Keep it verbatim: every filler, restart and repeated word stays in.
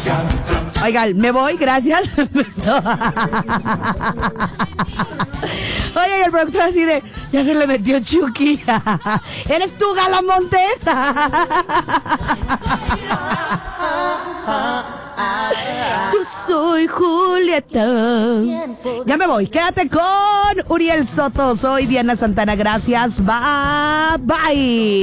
Oigan, me voy, gracias. Oye, y el productor así de, ya se le metió Chucky. ¿Eres tú, Gala Montes? Yo soy Julieta. Ya me voy, quédate con Uriel Soto. Soy Diana Santana, gracias. Bye, bye.